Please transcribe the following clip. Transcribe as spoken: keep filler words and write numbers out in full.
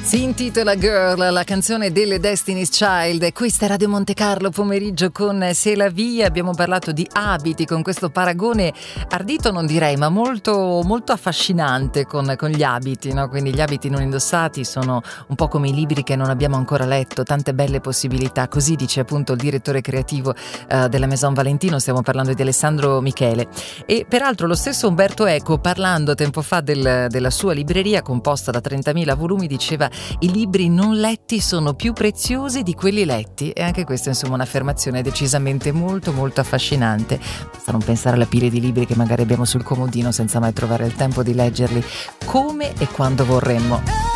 Si intitola Girl, la canzone delle Destiny's Child. Questa è Radio Monte Carlo pomeriggio con C'est la vie. Abbiamo parlato di abiti con questo paragone ardito, non direi, ma molto, molto affascinante con, con gli abiti, no? Quindi gli abiti non indossati sono un po' come i libri che non abbiamo ancora letto, tante belle possibilità. Così dice appunto il direttore creativo uh, della Maison Valentino. Stiamo parlando di Alessandro Michele. E peraltro lo stesso Umberto Eco, parlando tempo fa del, della sua libreria composta da trentamila volumi, diceva: i libri non letti sono più preziosi di quelli letti. E anche questa è insomma un'affermazione decisamente molto molto affascinante. Basta non pensare alla pile di libri che magari abbiamo sul comodino senza mai trovare il tempo di leggerli come e quando vorremmo.